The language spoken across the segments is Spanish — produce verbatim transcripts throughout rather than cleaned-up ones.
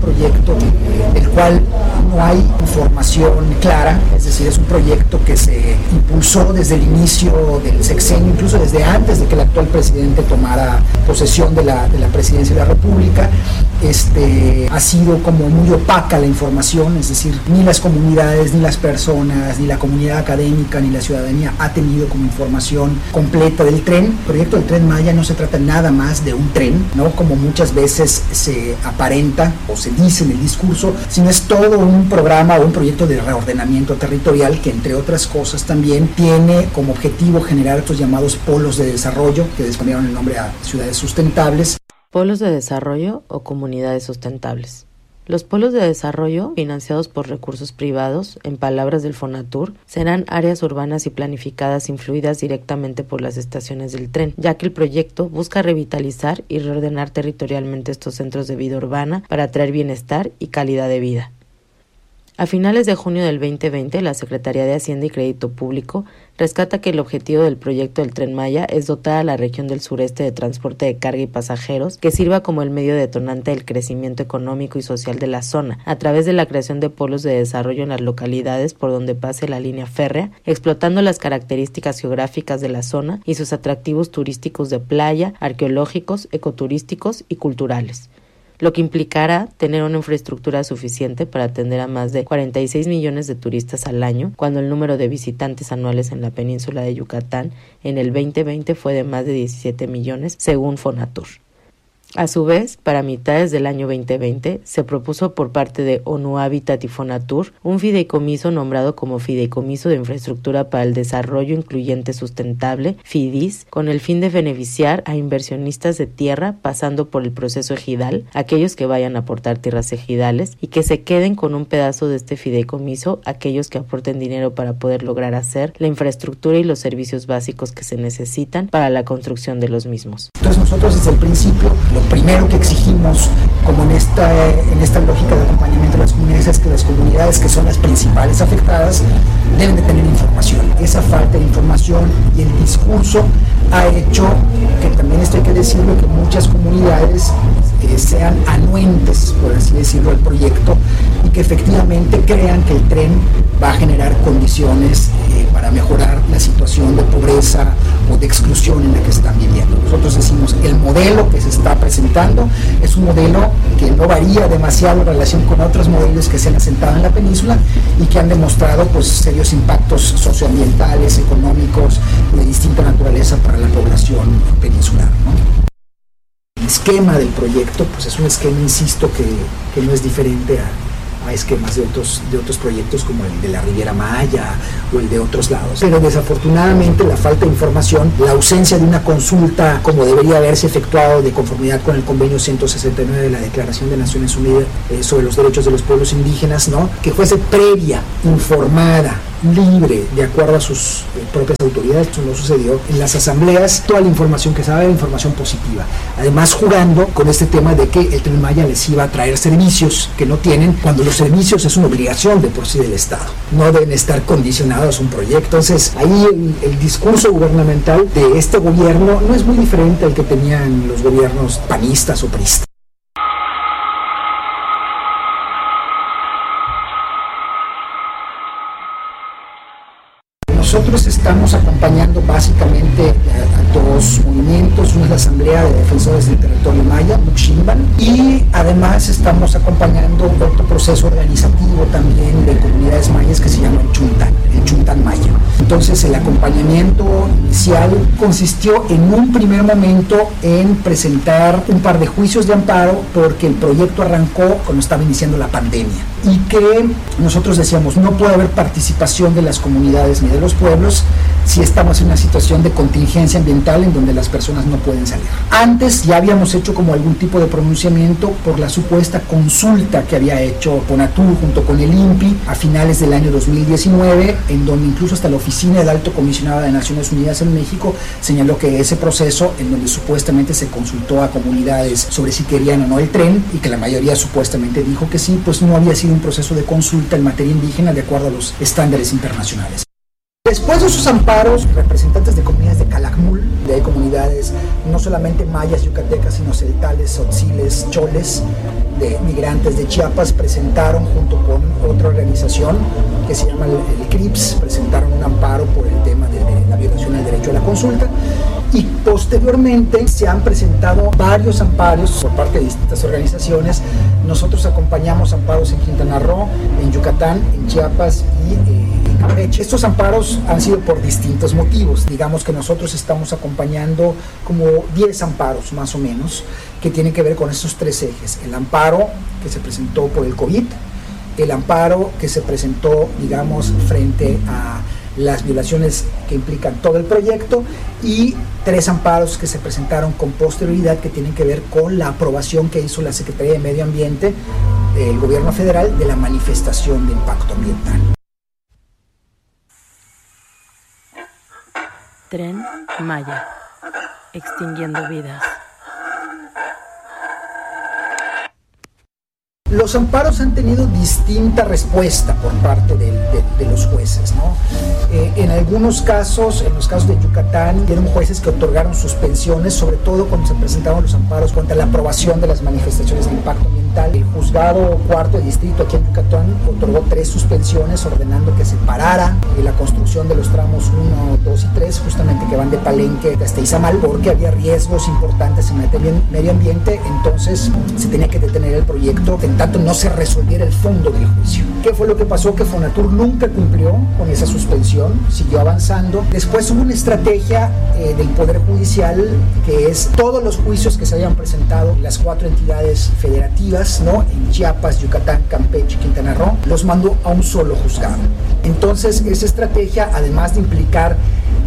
proyecto del cual no hay información clara, es decir, es un proyecto que se impulsó desde el inicio del sexenio, incluso desde antes de que el actual presidente tomara posesión de la, de la presidencia de la República. Este, ha sido como muy opaca la información, es decir, ni las comunidades, ni las personas, ni la comunidad académica, ni la ciudadanía ha tenido como información completa del tren. El proyecto del Tren Maya no se trata nada más de un tren, ¿no? Como muchas veces se aparenta o se dice en el discurso, sino es todo un programa o un proyecto de reordenamiento territorial que, entre otras cosas, también tiene como objetivo generar estos llamados polos de desarrollo, que les cambiaron el nombre a ciudades sustentables. Polos de desarrollo o comunidades sustentables. Los polos de desarrollo, financiados por recursos privados, en palabras del Fonatur, serán áreas urbanas y planificadas influidas directamente por las estaciones del tren, ya que el proyecto busca revitalizar y reordenar territorialmente estos centros de vida urbana para traer bienestar y calidad de vida. A finales de junio del veinte veinte, la Secretaría de Hacienda y Crédito Público rescata que el objetivo del proyecto del Tren Maya es dotar a la región del sureste de transporte de carga y pasajeros que sirva como el medio detonante del crecimiento económico y social de la zona, a través de la creación de polos de desarrollo en las localidades por donde pase la línea férrea, explotando las características geográficas de la zona y sus atractivos turísticos de playa, arqueológicos, ecoturísticos y culturales, lo que implicará tener una infraestructura suficiente para atender a más de cuarenta y seis millones de turistas al año, cuando el número de visitantes anuales en la península de Yucatán en el veinte veinte fue de más de diecisiete millones, según Fonatur. A su vez, para mitades del año veinte veinte, se propuso por parte de ONU Habitat y Fonatur un fideicomiso nombrado como Fideicomiso de Infraestructura para el Desarrollo Incluyente Sustentable, FIDIS, con el fin de beneficiar a inversionistas de tierra pasando por el proceso ejidal, aquellos que vayan a aportar tierras ejidales, y que se queden con un pedazo de este fideicomiso aquellos que aporten dinero para poder lograr hacer la infraestructura y los servicios básicos que se necesitan para la construcción de los mismos. Entonces nosotros desde el principio lo primero que exigimos, como en esta, en esta lógica de acompañamiento de las comunidades, es que las comunidades que son las principales afectadas deben de tener información. Esa falta de información y el discurso ha hecho que también, esto hay que decirlo, que muchas comunidades eh, sean anuentes, por así decirlo, al proyecto, y que efectivamente crean que el tren va a generar condiciones eh, para mejorar la situación de pobreza o de exclusión en la que están viviendo. Nosotros decimos, el modelo que se está presentando es un modelo que no varía demasiado en relación con otros modelos que se han asentado en la península y que han demostrado pues serios impactos socioambientales, económicos y de distinta naturaleza para la población peninsular, ¿no? El esquema del proyecto pues es un esquema, insisto, que, que no es diferente a, a esquemas de otros, de otros proyectos como el de la Riviera Maya o el de otros lados. Pero desafortunadamente la falta de información, la ausencia de una consulta como debería haberse efectuado de conformidad con el convenio ciento sesenta y nueve de la Declaración de Naciones Unidas eh, sobre los derechos de los pueblos indígenas, ¿no? Que fuese previa, informada, libre, de acuerdo a sus eh, propias autoridades. Esto no sucedió en las asambleas. Toda la información que se daba era información positiva, además jugando con este tema de que el Tren Maya les iba a traer servicios que no tienen, cuando los servicios es una obligación de por sí del Estado, no deben estar condicionados a un proyecto. Entonces ahí el, el discurso gubernamental de este gobierno no es muy diferente al que tenían los gobiernos panistas o priistas. Nosotros estamos acompañando básicamente a, a dos movimientos. Uno es la Asamblea de Defensores del Territorio Maya, Muximban, y además estamos acompañando otro proceso organizativo también de comunidades mayas que se llama el Chuntán, el Chuntán Maya. Entonces el acompañamiento inicial consistió en un primer momento en presentar un par de juicios de amparo porque el proyecto arrancó cuando estaba iniciando la pandemia y que nosotros decíamos no puede haber participación de las comunidades ni de los pueblos si estamos en una situación de contingencia ambiental en donde las personas no pueden salir. Antes ya habíamos hecho como algún tipo de pronunciamiento por la supuesta consulta que había hecho Fonatur junto con el I N P I a finales del año dos mil diecinueve, en donde incluso hasta la Oficina del Alto Comisionado de Naciones Unidas en México señaló que ese proceso, en donde supuestamente se consultó a comunidades sobre si querían o no el tren, y que la mayoría supuestamente dijo que sí, pues no había sido un proceso de consulta en materia indígena de acuerdo a los estándares internacionales. Después de esos amparos, representantes de comunidades de Calakmul de comunidades no solamente mayas, yucatecas, sino celtales, tzotziles, choles, de migrantes de Chiapas, presentaron junto con otra organización que se llama el, el C R I P S, presentaron un amparo por el tema de, de la violación del derecho a la consulta, y posteriormente se han presentado varios amparos por parte de distintas organizaciones. Nosotros acompañamos amparos en Quintana Roo, en Yucatán, en Chiapas y eh, en Campeche. Estos amparos han sido por distintos motivos. Digamos que nosotros estamos acompañando como diez amparos más o menos, que tienen que ver con estos tres ejes: el amparo que se presentó por el COVID, el amparo que se presentó, digamos, frente a las violaciones que implican todo el proyecto, y tres amparos que se presentaron con posterioridad que tienen que ver con la aprobación que hizo la Secretaría de Medio Ambiente del Gobierno Federal de la manifestación de impacto ambiental. Tren Maya, extinguiendo vidas. Los amparos han tenido distinta respuesta por parte de, de, de los jueces, ¿no? Eh, en algunos casos, en los casos de Yucatán, fueron jueces que otorgaron suspensiones, sobre todo cuando se presentaron los amparos contra la aprobación de las manifestaciones de impacto ambiental. El juzgado cuarto de distrito aquí en Yucatán otorgó tres suspensiones ordenando que se parara eh, la construcción de los tramos uno, dos y tres, justamente que van de Palenque hasta Izamal, porque había riesgos importantes en medio ambiente. Entonces se tenía que detener el proyecto en tanto no se resolviera el fondo del juicio. ¿Qué fue lo que pasó? Que Fonatur nunca cumplió con esa suspensión, siguió avanzando. Después hubo una estrategia eh, del Poder Judicial, que es todos los juicios que se habían presentado en las cuatro entidades federativas, ¿no? En Chiapas, Yucatán, Campeche y Quintana Roo, los mandó a un solo juzgado. Entonces, esa estrategia, además de implicar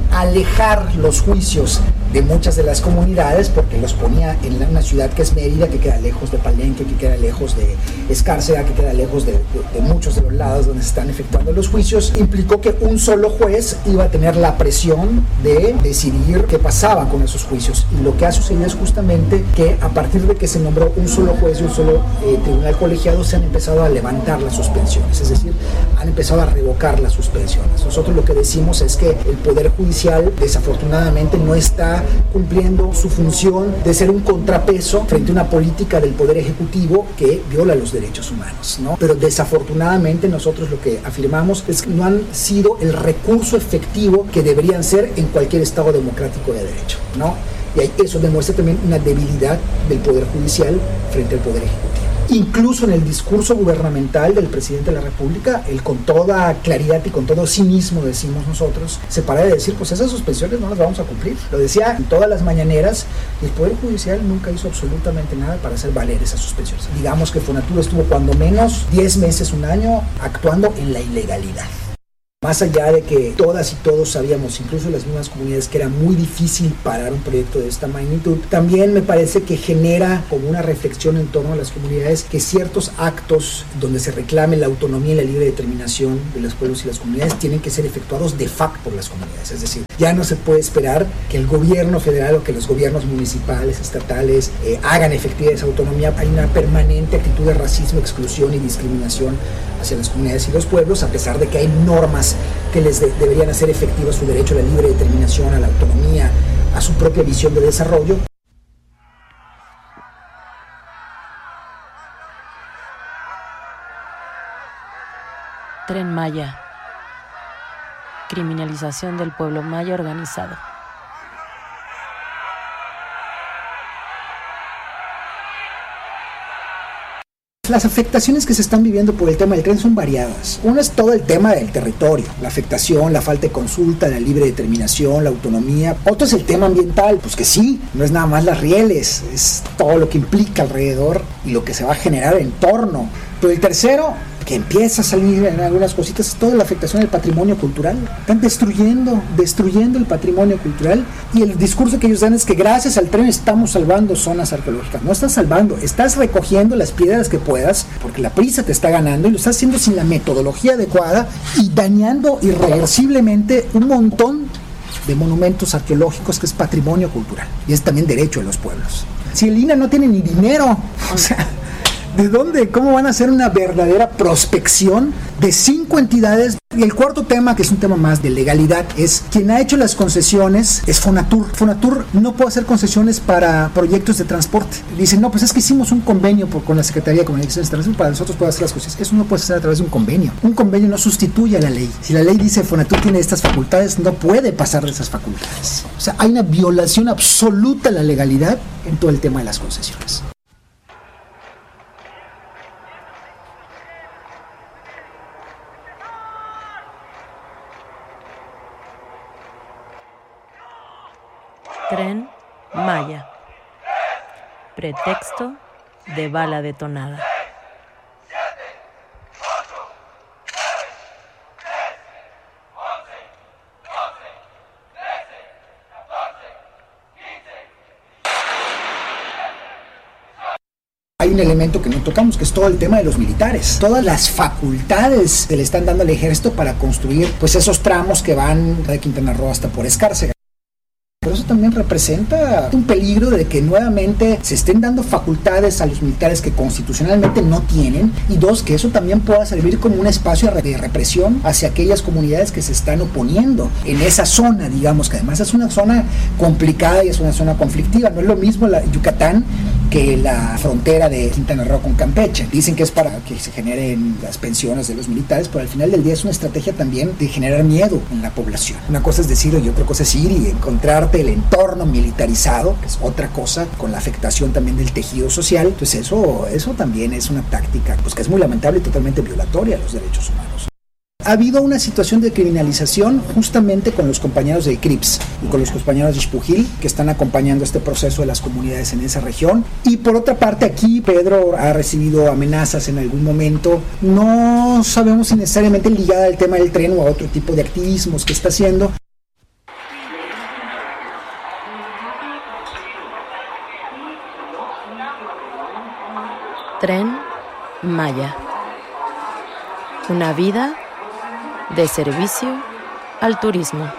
alejar los juicios de muchas de las comunidades, porque los ponía en una ciudad que es Mérida, que queda lejos de Palenque, que queda lejos de Escárcega, que queda lejos de, de, de muchos de los lados donde se están efectuando los juicios, implicó que un solo juez iba a tener la presión de decidir qué pasaba con esos juicios. Y lo que ha sucedido es justamente que a partir de que se nombró un solo juez y un solo eh, tribunal colegiado, se han empezado a levantar las suspensiones, es decir, han empezado a revocar las suspensiones. Nosotros lo que decimos es que el Poder Judicial desafortunadamente no está cumpliendo su función de ser un contrapeso frente a una política del Poder Ejecutivo que viola los derechos humanos, ¿no? Pero desafortunadamente nosotros lo que afirmamos es que no han sido el recurso efectivo que deberían ser en cualquier Estado democrático de derecho, ¿no? Y eso demuestra también una debilidad del Poder Judicial frente al Poder Ejecutivo. Incluso en el discurso gubernamental del presidente de la República, él con toda claridad y con todo cinismo, decimos nosotros, se para de decir, pues esas suspensiones no las vamos a cumplir. Lo decía en todas las mañaneras, y el Poder Judicial nunca hizo absolutamente nada para hacer valer esas suspensiones. Digamos que Fonatur estuvo cuando menos diez meses, un año, actuando en la ilegalidad. Más allá de que todas y todos sabíamos, incluso las mismas comunidades, que era muy difícil parar un proyecto de esta magnitud, también me parece que genera como una reflexión en torno a las comunidades que ciertos actos donde se reclame la autonomía y la libre determinación de los pueblos y las comunidades tienen que ser efectuados de facto por las comunidades. Es decir, ya no se puede esperar que el gobierno federal o que los gobiernos municipales, estatales, eh, hagan efectiva esa autonomía. Hay una permanente actitud de racismo, exclusión y discriminación hacia las comunidades y los pueblos, a pesar de que hay normas que les de, deberían hacer efectivo su derecho a la libre determinación, a la autonomía, a su propia visión de desarrollo. Tren Maya. Criminalización del pueblo maya organizado. Las afectaciones que se están viviendo por el tema del tren son variadas. Una es todo el tema del territorio, la afectación, la falta de consulta, la libre determinación, la autonomía. Otro es el tema ambiental, pues que sí, no es nada más las rieles, es todo lo que implica alrededor y lo que se va a generar en torno. Pero el tercero, que empieza a salir en algunas cositas, es toda la afectación del patrimonio cultural. Están destruyendo, destruyendo el patrimonio cultural, y el discurso que ellos dan es que gracias al tren estamos salvando zonas arqueológicas. No estás salvando, estás recogiendo las piedras que puedas, porque la prisa te está ganando, y lo estás haciendo sin la metodología adecuada y dañando irreversiblemente un montón de monumentos arqueológicos que es patrimonio cultural y es también derecho de los pueblos. Si el I N A no tiene ni dinero, o sea, ¿de dónde? ¿Cómo van a hacer una verdadera prospección de cinco entidades Y el cuarto tema, que es un tema más de legalidad, es quien ha hecho las concesiones es Fonatur. Fonatur no puede hacer concesiones para proyectos de transporte. Dicen, no, pues es que hicimos un convenio por, con la Secretaría de Comunicaciones Internacionales para nosotros poder hacer las cosas. Eso no puede ser a través de un convenio. Un convenio no sustituye a la ley. Si la ley dice Fonatur tiene estas facultades, no puede pasar de esas facultades. O sea, hay una violación absoluta a la legalidad en todo el tema de las concesiones. Tren Maya. Pretexto de bala detonada. Hay un elemento que no tocamos, que es todo el tema de los militares. Todas las facultades que le están dando al ejército para construir pues esos tramos que van de Quintana Roo hasta por Escárcega. Pero eso también representa un peligro de que nuevamente se estén dando facultades a los militares que constitucionalmente no tienen, y dos, que eso también pueda servir como un espacio de represión hacia aquellas comunidades que se están oponiendo en esa zona, digamos, que además es una zona complicada y es una zona conflictiva. No es lo mismo la Yucatán que la frontera de Quintana Roo con Campeche. Dicen que es para que se generen las pensiones de los militares, pero al final del día es una estrategia también de generar miedo en la población. Una cosa es decirlo y otra cosa es ir y encontrarte el entorno militarizado, que es otra cosa, con la afectación también del tejido social. Entonces eso, eso también es una táctica pues que es muy lamentable y totalmente violatoria a los derechos humanos. Ha habido una situación de criminalización justamente con los compañeros del CRIPS y con los compañeros de Xpujil, que están acompañando este proceso de las comunidades en esa región. Y por otra parte, aquí Pedro ha recibido amenazas en algún momento. No sabemos si necesariamente ligada al tema del tren o a otro tipo de activismos que está haciendo. Tren Maya. Una vida de servicio al turismo.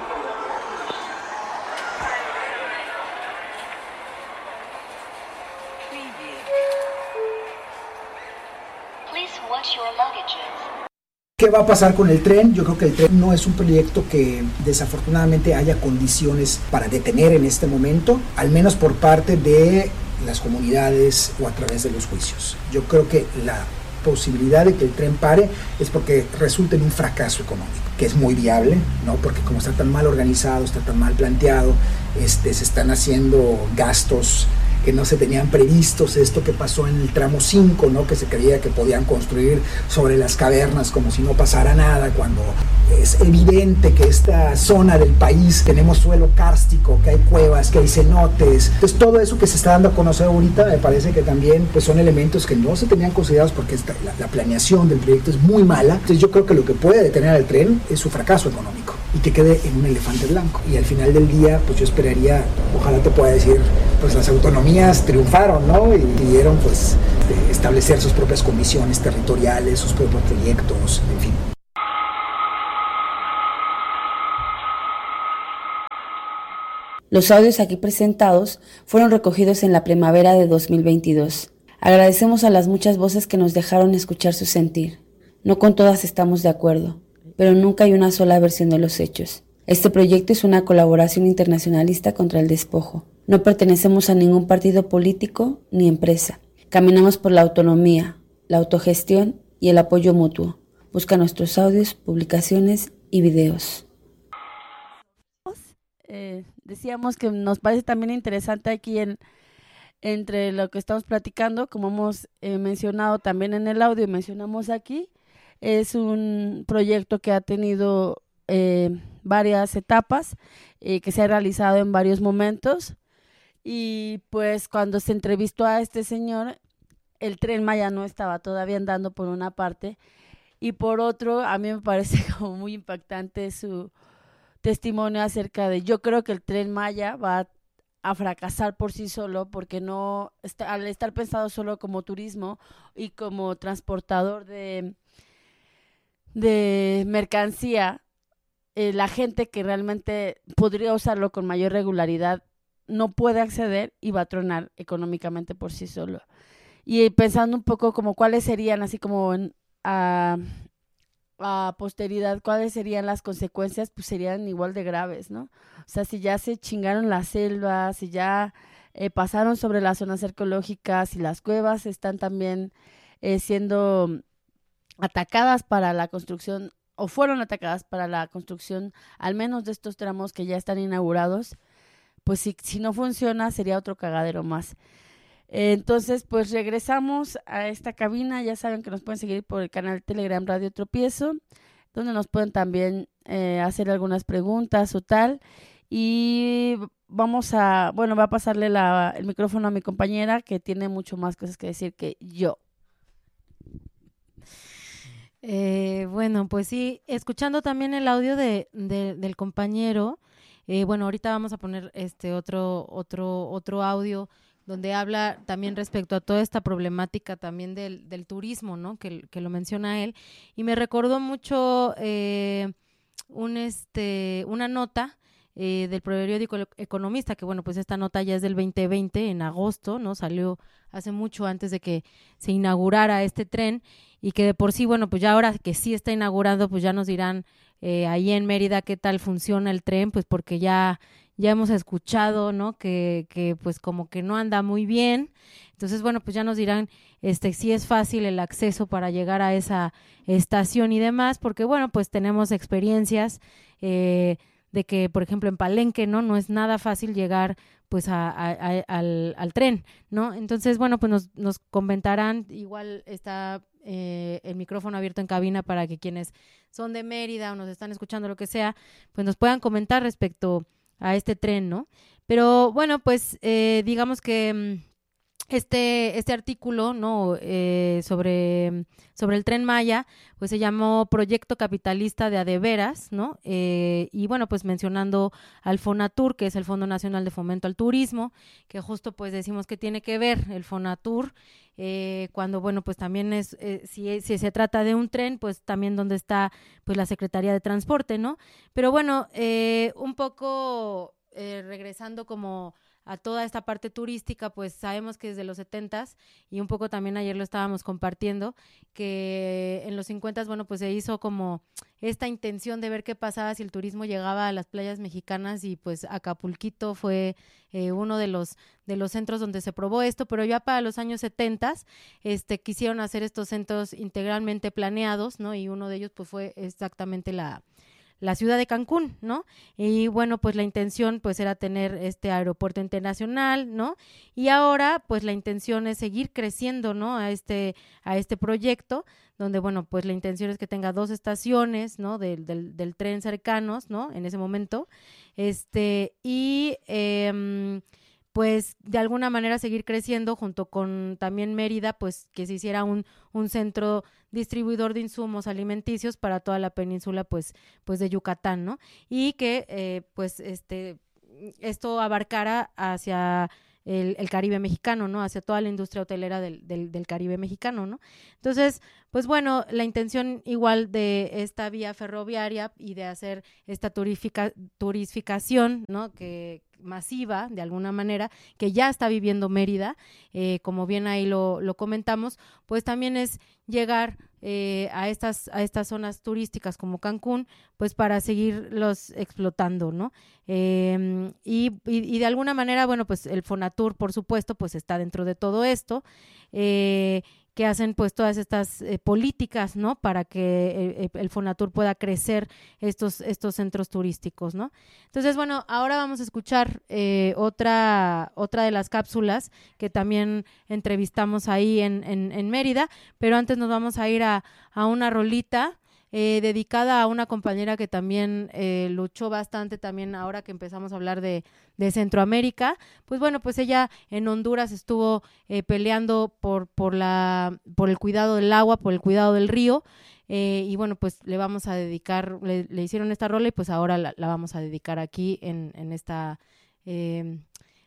¿Qué va a pasar con el tren? Yo creo que el tren no es un proyecto que desafortunadamente haya condiciones para detener en este momento, al menos por parte de las comunidades o a través de los juicios. Yo creo que la posibilidad de que el tren pare es porque resulta en un fracaso económico, que es muy viable, ¿no? Porque como está tan mal organizado, está tan mal planteado, este, se están haciendo gastos que no se tenían previstos, esto que pasó en el tramo cinco, ¿no? Que se creía que podían construir sobre las cavernas como si no pasara nada, cuando es evidente que esta zona del país tenemos suelo kárstico, que hay cuevas, que hay cenotes. Entonces todo eso que se está dando a conocer ahorita me parece que también pues, son elementos que no se tenían considerados porque esta, la, la planeación del proyecto es muy mala. Entonces yo creo que lo que puede detener al tren es su fracaso económico y que quede en un elefante blanco. Y al final del día pues yo esperaría, ojalá te pueda decir, pues las autonomías triunfaron, ¿no? Y pidieron pues establecer sus propias comisiones territoriales, sus propios proyectos, en fin. Los audios aquí presentados fueron recogidos en la primavera de dos mil veintidós. Agradecemos a las muchas voces que nos dejaron escuchar su sentir. No con todas estamos de acuerdo, pero nunca hay una sola versión de los hechos. Este proyecto es una colaboración internacionalista contra el despojo. No pertenecemos a ningún partido político ni empresa. Caminamos por la autonomía, la autogestión y el apoyo mutuo. Busca nuestros audios, publicaciones y videos. Eh, decíamos que nos parece también interesante aquí en, entre lo que estamos platicando, como hemos eh, mencionado también en el audio y mencionamos aquí, es un proyecto que ha tenido eh, varias etapas, eh, que se ha realizado en varios momentos, y pues cuando se entrevistó a este señor, el Tren Maya no estaba todavía andando por una parte, y por otro, a mí me parece como muy impactante su testimonio acerca de, yo creo que el Tren Maya va a, a fracasar por sí solo, porque no, está, al estar pensado solo como turismo y como transportador de, de mercancía, eh, la gente que realmente podría usarlo con mayor regularidad no puede acceder y va a tronar económicamente por sí solo. Y pensando un poco como cuáles serían, así como en, a, a posteridad cuáles serían las consecuencias, pues serían igual de graves, ¿no? O sea, si ya se chingaron las selvas, si ya eh, pasaron sobre las zonas arqueológicas, si las cuevas están también eh, siendo atacadas para la construcción, o fueron atacadas para la construcción, al menos de estos tramos que ya están inaugurados, pues si, si no funciona sería otro cagadero más. Entonces, pues regresamos a esta cabina. Ya saben que nos pueden seguir por el canal Telegram Radio Tropiezo, donde nos pueden también eh, hacer algunas preguntas o tal. Y vamos a, bueno, va a pasarle la, el micrófono a mi compañera, que tiene mucho más cosas que decir que yo. Eh, bueno, pues sí, escuchando también el audio de, de del compañero, eh, bueno, ahorita vamos a poner este otro, otro, otro audio donde habla también respecto a toda esta problemática también del, del turismo, ¿no? Que, que lo menciona él, y me recordó mucho eh, un este una nota eh, del periódico Economista, que bueno, pues esta nota ya es del veinte veinte, en agosto, ¿no? Salió hace mucho antes de que se inaugurara este tren, y que de por sí, bueno, pues ya ahora que sí está inaugurado, pues ya nos dirán eh, ahí en Mérida qué tal funciona el tren, pues porque ya ya hemos escuchado, ¿no? Que, que pues como que no anda muy bien. Entonces, bueno, pues ya nos dirán este si es fácil el acceso para llegar a esa estación y demás, porque bueno, pues tenemos experiencias eh, de que, por ejemplo, en Palenque, ¿no? No es nada fácil llegar pues a, a, a, al, al tren, ¿no? Entonces, bueno, pues nos, nos comentarán, igual está eh, el micrófono abierto en cabina para que quienes son de Mérida o nos están escuchando, lo que sea, pues nos puedan comentar respecto a este tren, ¿no? Pero bueno, pues eh, digamos que este este artículo, ¿no? Eh, sobre, sobre el Tren Maya, pues se llamó Proyecto Capitalista de Adeveras, ¿no? Eh, y bueno, pues mencionando al Fonatur, que es el Fondo Nacional de Fomento al Turismo, que justo pues decimos que tiene que ver el Fonatur, eh, cuando bueno, pues también es, eh, si, si se trata de un tren, pues también donde está pues la Secretaría de Transporte, ¿no? Pero bueno, eh, un poco eh, regresando como a toda esta parte turística, pues sabemos que desde los setentas, y un poco también ayer lo estábamos compartiendo, que en los cincuentas, bueno, pues se hizo como esta intención de ver qué pasaba si el turismo llegaba a las playas mexicanas, y pues Acapulquito fue eh, uno de los de los centros donde se probó esto, pero ya para los años setentas este, quisieron hacer estos centros integralmente planeados, ¿no? Y uno de ellos pues fue exactamente la la ciudad de Cancún, ¿no? Y bueno, pues la intención pues era tener este aeropuerto internacional, ¿no? Y ahora pues la intención es seguir creciendo, ¿no? A este a este proyecto, donde bueno, pues la intención es que tenga dos estaciones, ¿no? Del, del, del tren cercanos, ¿no? En ese momento, este, y eh, pues de alguna manera seguir creciendo junto con también Mérida, pues que se hiciera un, un centro distribuidor de insumos alimenticios para toda la península pues, pues de Yucatán, ¿no? Y que eh, pues este esto abarcara hacia el, el Caribe mexicano, ¿no? Hacia toda la industria hotelera del, del, del Caribe mexicano, ¿no? Entonces, pues bueno, la intención igual de esta vía ferroviaria y de hacer esta turifica, turificación, ¿no? Que masiva, de alguna manera, que ya está viviendo Mérida, eh, como bien ahí lo, lo comentamos, pues también es llegar eh, a estas a estas zonas turísticas como Cancún, pues para seguirlos explotando, ¿no? Eh, y, y, y de alguna manera, bueno, pues el Fonatur, por supuesto, pues está dentro de todo esto, eh, que hacen pues todas estas eh, políticas, ¿no? Para que eh, el Fonatur pueda crecer estos, estos centros turísticos, ¿no? Entonces, bueno, ahora vamos a escuchar eh, otra, otra de las cápsulas que también entrevistamos ahí en, en, en Mérida, pero antes nos vamos a ir a, a una rolita Eh, dedicada a una compañera que también eh, luchó bastante también ahora que empezamos a hablar de, de Centroamérica, pues bueno, pues ella en Honduras estuvo eh, peleando por, por, la, por el cuidado del agua, por el cuidado del río, eh, y bueno, pues le vamos a dedicar, le, le hicieron esta rola y pues ahora la, la vamos a dedicar aquí en, en esta eh,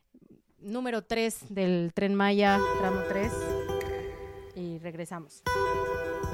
número tres del Tren Maya, tramo tres, y regresamos.